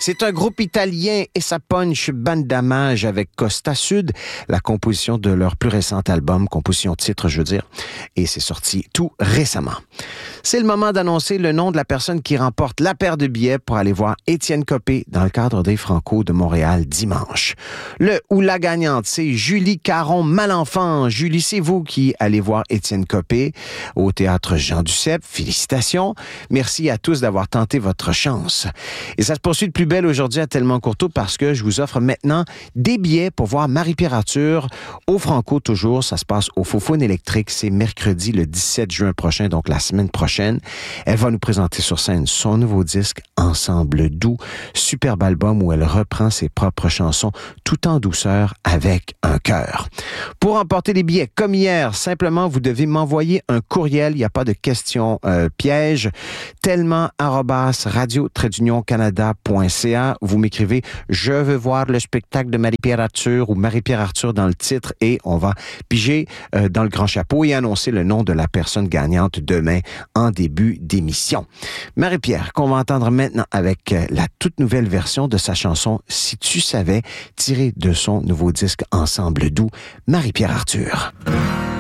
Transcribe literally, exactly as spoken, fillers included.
C'est un groupe italien et ça punch bandamage avec Costa Sud, la composition de leur plus récent album, composition titre, je veux dire, et c'est sorti tout récemment. C'est le moment d'annoncer le nom de la personne qui remporte la paire de billets pour aller voir Étienne Copé dans le cadre des Franco de Montréal dimanche. Le ou la gagnante, c'est Julie Caron-Malenfant. Julie, c'est vous qui allez voir Étienne Copé au Théâtre Jean Duceppe. Félicitations. Merci à tous d'avoir tenté votre chance. Et ça se poursuit de plus belle aujourd'hui à Tellement Courteau parce que je vous offre maintenant des billets pour voir Marie-Pierre Arthur au Franco toujours. Ça se passe au Faux-Faune électrique. C'est mercredi le dix-sept juin prochain, donc la semaine prochaine. Elle va nous présenter sur scène son nouveau disque Ensemble doux, superbe album où elle reprend ses propres chansons tout en douceur avec un cœur. Pour emporter les billets comme hier, simplement vous devez m'envoyer un courriel, il n'y a pas de question euh, piège, tellement arobase radio trait d'union canada point c a. Vous m'écrivez « Je veux voir le spectacle de Marie-Pierre Arthur » ou « Marie-Pierre Arthur » dans le titre et on va piger euh, dans le grand chapeau et annoncer le nom de la personne gagnante demain en début d'émission. Marie-Pierre, qu'on va entendre maintenant avec euh, la toute nouvelle version de sa chanson « Si tu savais » tirée de son nouveau disque Ensemble doux, Marie-Pierre Arthur.